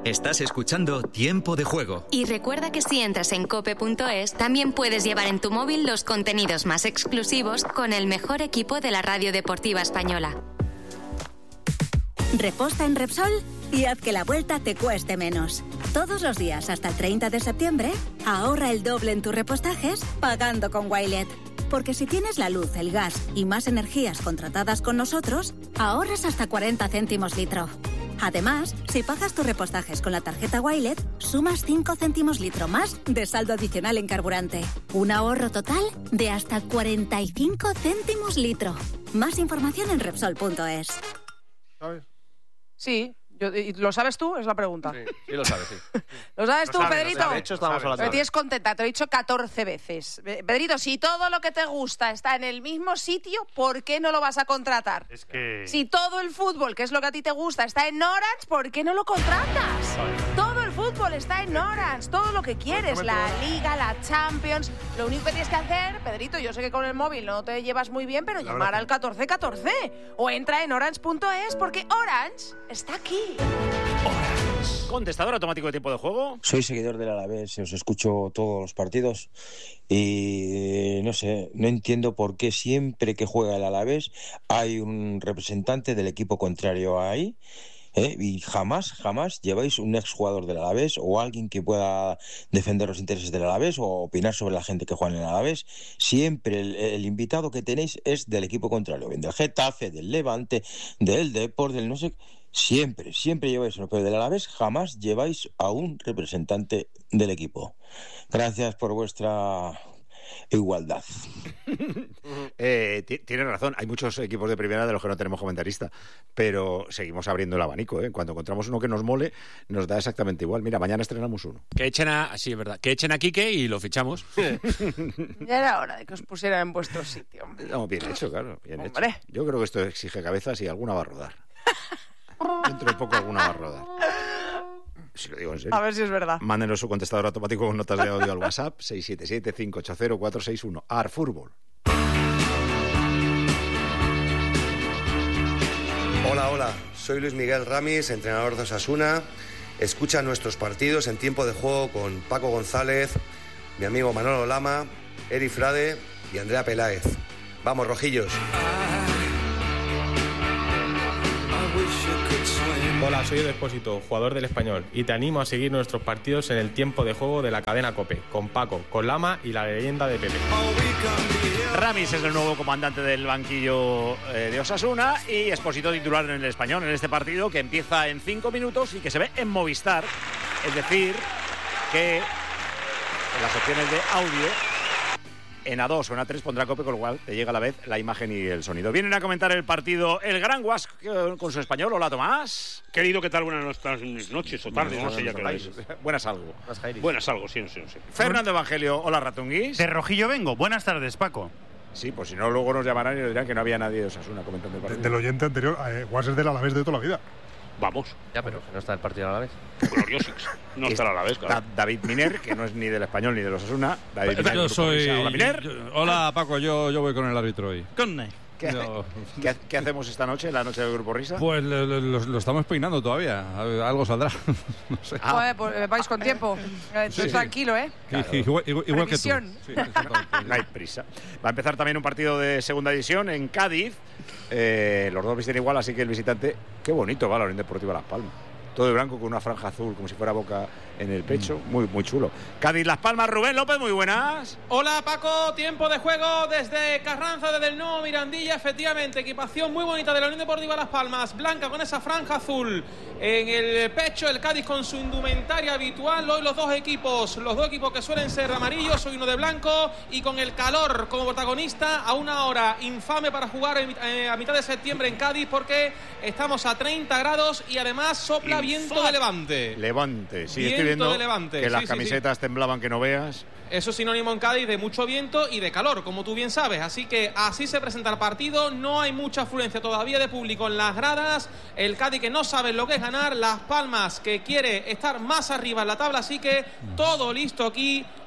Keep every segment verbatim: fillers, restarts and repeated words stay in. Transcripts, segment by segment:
Estás escuchando Tiempo de Juego. Y recuerda que si entras en cope punto es, también puedes llevar en tu móvil los contenidos más exclusivos con el mejor equipo de la radio deportiva española. Reposta en Repsol y haz que la vuelta te cueste menos. Todos los días hasta el treinta de septiembre, ahorra el doble en tus repostajes pagando con Wilet. Porque si tienes la luz, el gas y más energías contratadas con nosotros, ahorras hasta cuarenta céntimos litro. Además, si pagas tus repostajes con la tarjeta Wilet, sumas cinco céntimos litro más de saldo adicional en carburante. Un ahorro total de hasta cuarenta y cinco céntimos litro. Más información en Repsol punto es. ¿Sabes? Sí. Yo, ¿Lo sabes tú? Es la pregunta. Sí, sí lo sabes, sí. ¿Lo sabes Lo tú, sabe, Pedrito? lo sabe. De hecho, estábamos hablando. Me tienes contenta, te lo he dicho catorce veces. Pedrito, si todo lo que te gusta está en el mismo sitio, ¿por qué no lo vas a contratar? Es que... Si todo el fútbol, que es lo que a ti te gusta, está en Orange, ¿por qué no lo contratas? Vale. Todo el fútbol está en Orange, todo lo que quieres, la Liga, la Champions. Lo único que tienes que hacer, Pedrito, yo sé que con el móvil no te llevas muy bien, pero la llamar verdad. Al catorce catorce o entra en orange punto es porque Orange está aquí. Orange. ¿Contestador automático de tiempo de juego? Soy seguidor del Alavés, os escucho todos los partidos y no sé, no entiendo por qué siempre que juega el Alavés hay un representante del equipo contrario ahí. ¿Eh? Y jamás, jamás lleváis un exjugador del Alavés o alguien que pueda defender los intereses del Alavés o opinar sobre la gente que juega en el Alavés. Siempre el, el invitado que tenéis es del equipo contrario, bien del Getafe, del Levante, del Depor, del no sé. Siempre, siempre lleváis uno, pero del Alavés jamás lleváis a un representante del equipo. Gracias por vuestra igualdad. eh, t- tienes razón, hay muchos equipos de primera de los que no tenemos comentarista, pero seguimos abriendo el abanico, ¿eh? Cuando encontramos uno que nos mole, nos da exactamente igual. Mira, mañana estrenamos uno. Que echen a... Sí, es verdad. Que echen a Quique y lo fichamos. Ya era hora de que os pusieran en vuestro sitio. No, bien hecho, claro, bien Hombre. hecho. Yo creo que esto exige cabezas y alguna va a rodar. Dentro de poco alguna va a rodar. Si lo digo en serio. A ver si es verdad. Mándenos su contestador automático con notas de audio al WhatsApp seis siete siete, cinco ocho cero, cuatro seis uno. Arfútbol. Hola, hola. Soy Luis Miguel Ramis, entrenador de Osasuna. Escucha nuestros partidos en tiempo de juego con Paco González, mi amigo Manolo Lama, Eri Frade y Andrea Peláez. Vamos, rojillos. Hola, soy Edu Expósito, jugador del Español, y te animo a seguir nuestros partidos en el tiempo de juego de la cadena COPE, con Paco, con Lama y la leyenda de Pepe. Ramis es el nuevo comandante del banquillo eh, de Osasuna y Expósito titular en el Español en este partido que empieza en cinco minutos y que se ve en Movistar. Es decir, que en las opciones de audio en A dos o en A tres pondrá COPE, con lo cual te llega a la vez la imagen y el sonido. Vienen a comentar el partido el Gran Guas con su español. Hola, Tomás. Querido, ¿qué tal? Buenas noches o tardes, no, no sé ya qué hora es. Buenas algo. Buenas algo, sí, no sé, no sé. Fernando Evangelio, hola, Ratunguis. De Rojillo vengo. Buenas tardes, Paco. Sí, pues si no, luego nos llamarán y nos dirán que no había nadie de Osasuna comentando el partido. Del oyente anterior, eh, Guas es del Alavés de toda la vida. Vamos. Ya, pero no está el partido a la vez. Gloriosix. No estará a la vez, claro. David Miner, que no es ni del Español ni de los Osasuna. David Miner, yo soy... Hola, Miner. Yo, hola, Paco, yo, yo voy con el árbitro hoy. Con ¿Qué, yo... ¿Qué, ¿Qué hacemos esta noche, la noche del Grupo Risa? Pues lo, lo, lo estamos peinando todavía. Algo saldrá. No sé. Ah. Joder, pues vais con tiempo. Sí. Tranquilo, ¿eh? Claro. Igual, igual, igual que tú. Sí, no hay prisa. Va a empezar también un partido de segunda división en Cádiz. Eh, los dos visten igual, así que el visitante... Qué bonito va la Unión Deportiva Las Palmas. Todo de blanco con una franja azul, como si fuera Boca en el pecho. Muy, muy chulo. Cádiz, Las Palmas, Rubén López, muy buenas. Hola, Paco. Tiempo de juego desde Carranza, desde el nuevo Mirandilla. Efectivamente, equipación muy bonita de la Unión Deportiva Las Palmas. Blanca con esa franja azul en el pecho. El Cádiz con su indumentaria habitual. Hoy los dos equipos, los dos equipos que suelen ser amarillos, hoy uno de blanco. Y con el calor como protagonista a una hora infame para jugar en, eh, a mitad de septiembre en Cádiz, porque estamos a treinta grados y además sopla viento de levante. Levante, sí, viento estoy viendo de levante. que Sí, las sí, camisetas sí. temblaban que no veas. Eso es sinónimo en Cádiz de mucho viento y de calor, como tú bien sabes. Así que así se presenta el partido. No hay mucha afluencia todavía de público en las gradas. El Cádiz que no sabe lo que es ganar. Las Palmas que quiere estar más arriba en la tabla. Así que todo listo aquí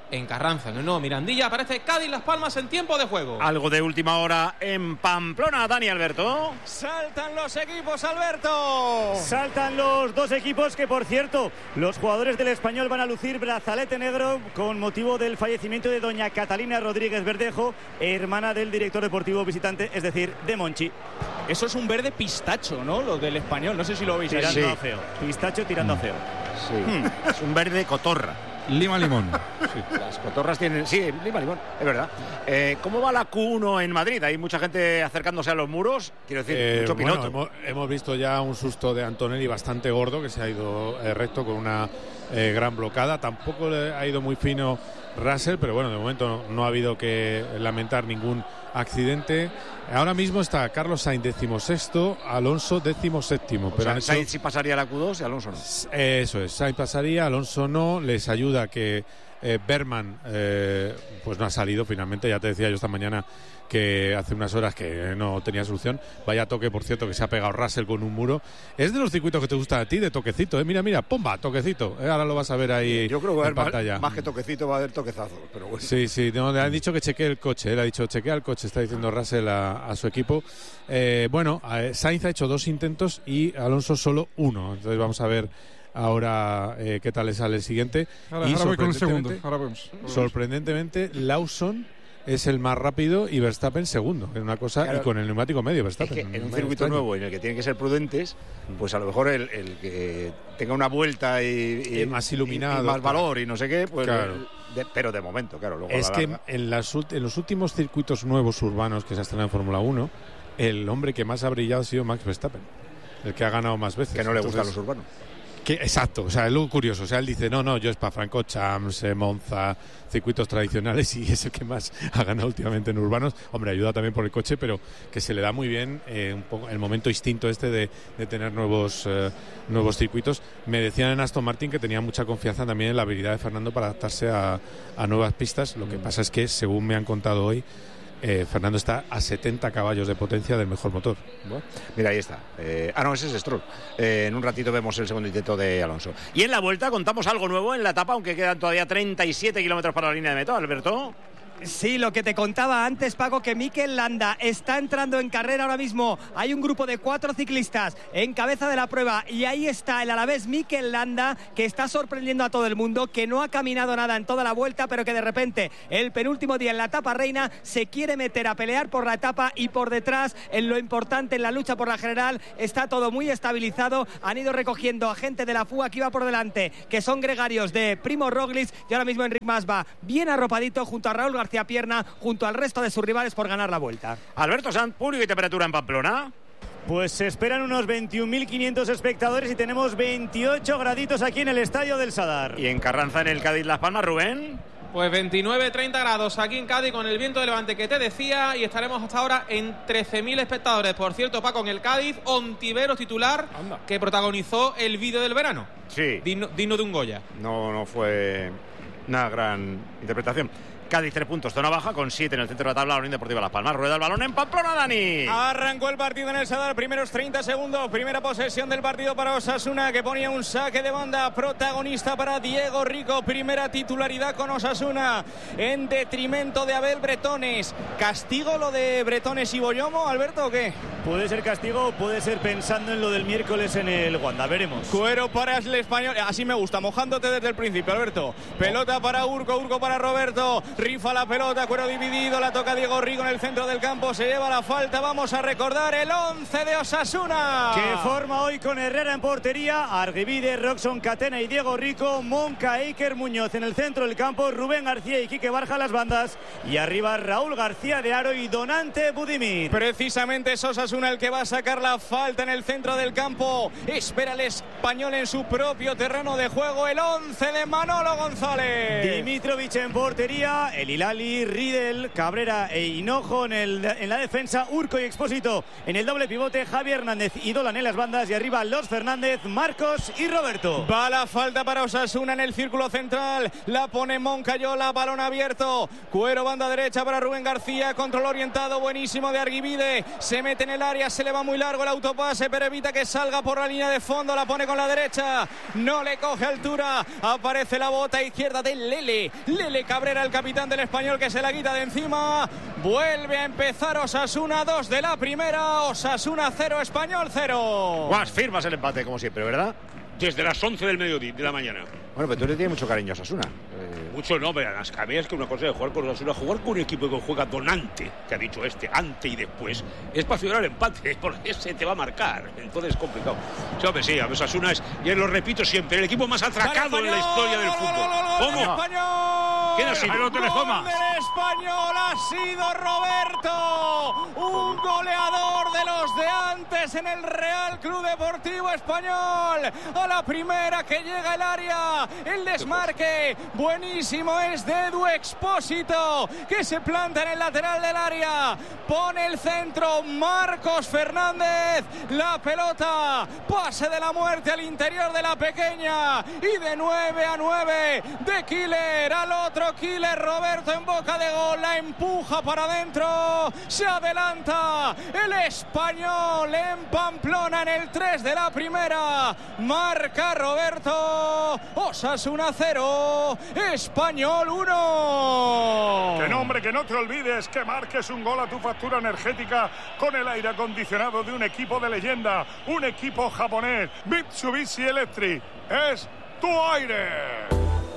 en Carranza, en el nuevo Mirandilla. Aparece Cádiz Las Palmas en tiempo de juego. Algo de última hora en Pamplona, Dani Alberto. Saltan los equipos, Alberto. Saltan los dos equipos que, por cierto, los jugadores del Español van a lucir brazalete negro con motivo del fallecimiento de doña Catalina Rodríguez Verdejo, hermana del director deportivo visitante, es decir, de Monchi. Eso es un verde pistacho, ¿no? Lo del Español, no sé si lo veis. Tirando Sí. a feo. Pistacho tirando a feo. Sí, hmm. Es un verde cotorra. Lima limón. Sí. Las cotorras tienen... Sí, lima limón, es verdad. Eh, ¿Cómo va la Q uno en Madrid? Hay mucha gente acercándose a los muros. Quiero decir, Eh, mucho bueno, piloto. hemos, hemos visto ya un susto de Antonelli bastante gordo, que se ha ido eh, recto con una eh, gran blocada. Tampoco le ha ido muy fino Russell, pero bueno, de momento no, no ha habido que lamentar ningún accidente. Ahora mismo está Carlos Sainz decimosexto, Alonso decimoséptimo. O Pero sea, han hecho- Sainz sí pasaría a la Q dos y Alonso no. Eso es, Sainz pasaría, Alonso no, les ayuda que eh, Berman eh, pues no ha salido finalmente. Ya te decía yo esta mañana que hace unas horas que no tenía solución. Vaya toque, por cierto, que se ha pegado Russell con un muro. Es de los circuitos que te gusta a ti, de toquecito, ¿eh? Mira, mira, pomba, toquecito. ¿eh? Ahora lo vas a ver ahí Yo creo que va a en haber pantalla. más, más que toquecito, va a haber toquezazo. Pero bueno. Sí, sí, no, le han dicho que chequee el coche, él ha dicho chequea el coche, está diciendo Russell a, a su equipo. Eh, bueno, eh, Sainz ha hecho dos intentos y Alonso solo uno, entonces vamos a ver ahora eh, qué tal le sale el siguiente. Ahora, y ahora voy con el segundo. sorprendentemente- Ahora vemos. sorprendentemente, Lawson es el más rápido y Verstappen segundo, es una cosa, Claro. y con el neumático medio Es Verstappen. que en un Me circuito extraña. nuevo en el que tienen que ser prudentes, pues a lo mejor el, el que tenga una vuelta y, y- Y más iluminado, y más claro. valor y no sé qué, pues Claro. de- pero de momento, claro, luego a Es la que larga- en, las, ult- en los últimos circuitos nuevos urbanos que se ha estrenado en Fórmula uno, el hombre que más ha brillado ha sido Max Verstappen, el que ha ganado más veces. que no le gustan Entonces, los urbanos. que, exacto, o sea, es lo curioso. O sea, él dice, no, no, yo es para Francorchamps, eh, Monza, circuitos tradicionales, y es el que más ha ganado últimamente en urbanos. Hombre, ayuda también por el coche, pero que se le da muy bien eh, un poco el momento instinto este de, de tener nuevos, eh, nuevos circuitos. Me decían en Aston Martin que tenía mucha confianza también en la habilidad de Fernando para adaptarse a, a nuevas pistas. Lo que pasa es que, según me han contado hoy, Eh, Fernando está a setenta caballos de potencia del mejor motor. Bueno, mira, ahí está. Eh, ah, no, ese es Stroll. Eh, en un ratito vemos el segundo intento de Alonso. Y en la vuelta contamos algo nuevo en la etapa, aunque quedan todavía treinta y siete kilómetros para la línea de meta, Alberto. Sí, lo que te contaba antes, Paco, que Mikel Landa está entrando en carrera ahora mismo. Hay un grupo de cuatro ciclistas en cabeza de la prueba y ahí está el alavés Mikel Landa, que está sorprendiendo a todo el mundo, que no ha caminado nada en toda la vuelta, pero que de repente el penúltimo día en la etapa reina se quiere meter a pelear por la etapa, y por detrás, en lo importante, en la lucha por la general, está todo muy estabilizado. Han ido recogiendo a gente de la F U A que iba por delante, que son gregarios de Primo Roglic, y ahora mismo Enric Mas va bien arropadito junto a Raúl García Pierna, junto al resto de sus rivales por ganar la vuelta. Alberto Sanz, público y temperatura en Pamplona. Pues se esperan unos veintiún mil quinientos espectadores y tenemos veintiocho graditos aquí en el Estadio del Sadar. Y en Carranza, en el Cádiz Las Palmas, Rubén. Pues veintinueve treinta grados aquí en Cádiz con el viento de levante que te decía, y estaremos hasta ahora en trece mil espectadores. Por cierto, Paco, en el Cádiz, Ontiveros titular, Anda. que protagonizó el vídeo del verano. Sí. Digno, digno de un Goya. No, no fue una gran interpretación. Cádiz tres puntos, zona baja, con siete en el centro de la tabla, la Unión Deportiva Las Palmas. Rueda el balón en Pamplona, Dani. Arrancó el partido en el Sadar, primeros treinta segundos, primera posesión del partido para Osasuna, que ponía un saque de banda, protagonista para Diego Rico, primera titularidad con Osasuna, en detrimento de Abel Bretones. ¿Castigo lo de Bretones y Boyomo, Alberto, o qué? Puede ser castigo o puede ser pensando en lo del miércoles en el Wanda, veremos. Cuero para el español, así me gusta, mojándote desde el principio, Alberto. Pelota para Urco, Urco para Roberto, rifa la pelota, Cuero dividido, la toca Diego Rico en el centro del campo, se lleva la falta. Vamos a recordar el once de Osasuna, que forma hoy con Herrera en portería, Arguibide, Roxon Catena y Diego Rico, Monca, Iker Muñoz en el centro del campo, Rubén García y Quique Barja las bandas, y arriba Raúl García de Aro y Donante Budimir. Precisamente es Osasuna el que va a sacar la falta en el centro del campo. Espera el español en su propio terreno de juego, el once de Manolo González. Dimitrovic en portería, el Hilali, Riedel, Cabrera e Hinojo en, el, en la defensa, Urco y Expósito en el doble pivote, Javi Hernández y Dolan en las bandas, y arriba Los Fernández, Marcos y Roberto. Va la falta para Osasuna en el círculo central, la pone Moncayola, balón abierto, Cuero, banda derecha para Rubén García, control orientado buenísimo de Arguibide, se mete en el el área, se le va muy largo el autopase, pero evita que salga por la línea de fondo, la pone con la derecha, no le coge altura, aparece la bota izquierda de Lele, Lele Cabrera, el capitán del Español, que se la quita de encima. Vuelve a empezar Osasuna, dos de la primera, Osasuna cero, Español cero. Guas, firmas el empate como siempre, ¿verdad? Desde las once del mediodía, de la mañana. Bueno, pero tú le tienes mucho cariño a Osasuna. Eh... Mucho no, pero las cabezas que una cosa de jugar con Osasuna, jugar con un equipo que juega donante, que ha dicho este, ante y después, es para asegurar el empate, porque ese te va a marcar. Entonces es complicado. Sí, hombre, sí, Osasuna es, y lo repito siempre, el equipo más atracado en la historia del fútbol. ¿Cómo? ¿Quién ha sido? El gol del Español ha sido Roberto, un goleador de los de antes en el Real Club Deportivo Español. A la primera que llega el área, el desmarque buenísimo es de Edu Expósito, que se planta en el lateral del área, pone el centro Marcos Fernández, la pelota, pase de la muerte al interior de la pequeña, y de nueve a nueve de Killer al otro Killer, Roberto en boca de gol, la empuja para adentro, se adelanta el Español en Pamplona en el tres de la primera, marca Roberto, Osasuna cero, Español uno. Que no, hombre, que no te olvides que marques un gol a tu factura energética con el aire acondicionado de un equipo de leyenda, un equipo japonés, Mitsubishi Electric, es tu aire.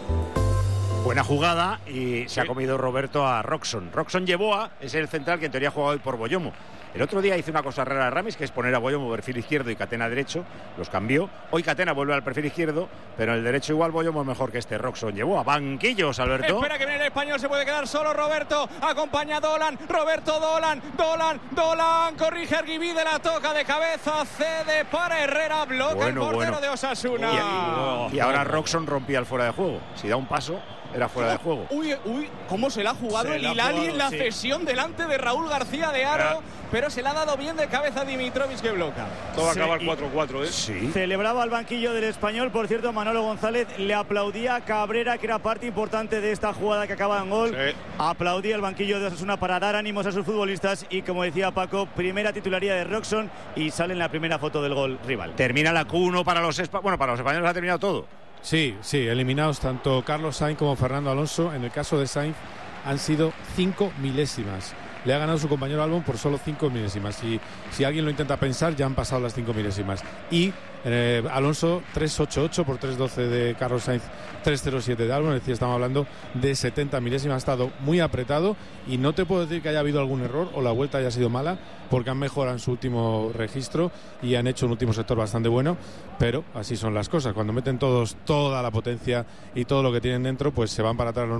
Buena jugada y se ha comido Roberto a Roxon. Roxon Yeboah es el central que en teoría ha jugado hoy por Boyomo. El otro día hizo una cosa rara a Ramis, que es poner a Boyomo perfil izquierdo y Catena derecho. Los cambió. Hoy Catena vuelve al perfil izquierdo, pero en el derecho igual Boyomo es mejor que este Roxon Yeboah. Banquillos, Alberto. Espera que viene el Español, se puede quedar solo Roberto. Acompaña a Dolan, Roberto Dolan, Dolan, Dolan. Corrige Arguibide, la toca de cabeza, cede para Herrera, bloca bueno, el portero bueno. de Osasuna. Y, oh, y ahora Roxon rompía el fuera de juego. Si da un paso, era fuera de juego. Uy, uy, cómo se la ha jugado se el Hilali en la sí. cesión delante de Raúl García de Aro, ah. pero se la ha dado bien de cabeza a Dimitrovic, que bloca. Todo sí, acaba el cuatro cuatro, ¿eh? Sí. Celebraba el banquillo del Español, por cierto, Manolo González le aplaudía a Cabrera, que era parte importante de esta jugada que acaba en gol. Sí. Aplaudía el banquillo de Osasuna para dar ánimos a sus futbolistas y, como decía Paco, primera titularidad de Roxon y sale en la primera foto del gol rival. Termina la Q uno para los españoles. Bueno, para los españoles ha terminado todo. Sí, sí, eliminados tanto Carlos Sainz como Fernando Alonso. En el caso de Sainz han sido cinco milésimas. Le ha ganado su compañero Albon por solo cinco milésimas. Y si alguien lo intenta pensar, ya han pasado las cinco milésimas. Y eh, Alonso tres ocho ocho por tres doce de Carlos Sainz, tres cero siete de Albon. Es decir, estamos hablando de setenta milésimas. Ha estado muy apretado y no te puedo decir que haya habido algún error o la vuelta haya sido mala, porque han mejorado en su último registro y han hecho un último sector bastante bueno, pero así son las cosas. Cuando meten todos toda la potencia y todo lo que tienen dentro, pues se van para atrás los